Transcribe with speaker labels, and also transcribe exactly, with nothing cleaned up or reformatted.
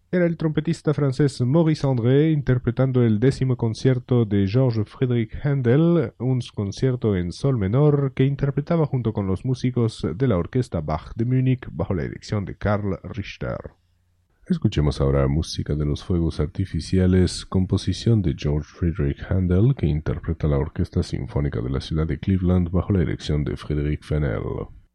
Speaker 1: Era el trompetista francés Maurice André interpretando el décimo concierto de Georges Friedrich Händel, un concierto en sol menor que interpretaba junto con los músicos de la Orquesta Bach de Múnich bajo la dirección de Karl Richter. Escuchemos ahora música de los fuegos artificiales, composición de George Friedrich Händel, que interpreta la Orquesta Sinfónica de la ciudad de Cleveland bajo la dirección de Friedrich Fennell.